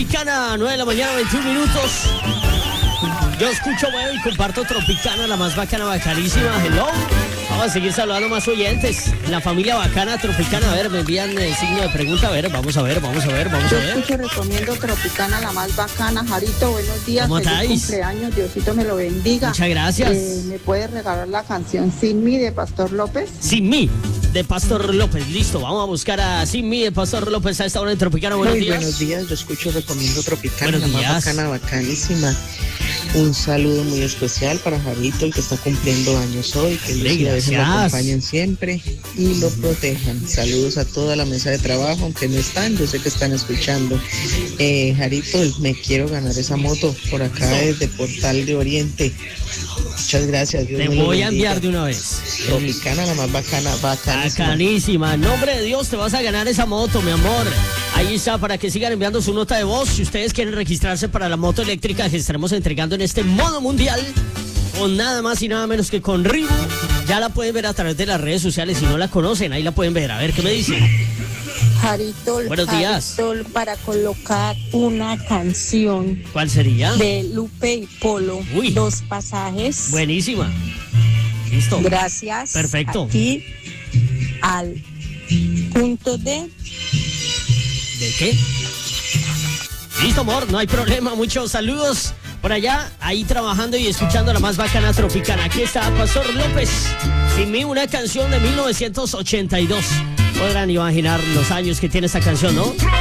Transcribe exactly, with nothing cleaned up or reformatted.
Tropicana, nueve de la mañana, veintiún minutos. Yo escucho bueno y comparto Tropicana, la más bacana, bacanísima. Hello. Vamos a seguir saludando más oyentes. La familia bacana Tropicana. A ver, me envían el signo de pregunta. A ver, vamos a ver, vamos a ver, vamos a Yo ver. escucho, recomiendo Tropicana, la más bacana. Jarito, buenos días. ¿Cómo Feliz estáis? cumpleaños, Diosito me lo bendiga. Muchas gracias. Eh, ¿Me puedes regalar la canción Sin mí de Pastor López? Sin mí, de Pastor López. Listo, vamos a buscar a Sin mí, de Pastor López a esta hora en Tropicana. Buenos Muy días. buenos días, yo escucho, recomiendo Tropicana, Buenos la días. más bacana, bacanísima. Un saludo muy especial para Jarito, el que está cumpliendo años hoy, que Dios y la Virgen lo Gracias. acompañen siempre y lo protejan. Saludos a toda la mesa de trabajo, aunque no están, yo sé que están escuchando. Eh, Jarito, me quiero ganar esa moto por acá desde Portal de Oriente. Muchas gracias. Dios Te me lo voy a bendiga. enviar de una vez. Tropicana, la más bacana, bacanísima. Bacanísima. En nombre de Dios te vas a ganar esa moto, mi amor. Ahí está, para que sigan enviando su nota de voz. Si ustedes quieren registrarse para la moto eléctrica que estaremos entregando en este modo mundial, con nada más y nada menos que con Ribu, ya la pueden ver a través de las redes sociales. Si no la conocen, ahí la pueden ver. A ver, ¿qué me dicen? Jarito, Buenos días. Jarito, para colocar una canción ¿Cuál sería? de Lupe y Polo. Uy. Dos pasajes. Buenísima. Listo. Gracias. Perfecto. Aquí al punto de... ¿De qué? Listo, amor, no hay problema. Muchos saludos por allá, ahí trabajando y escuchando la más bacana Tropicana. Aquí está Pastor López. Sin mí, una canción de mil novecientos ochenta y dos. Podrán imaginar los años que tiene esta canción, ¿no?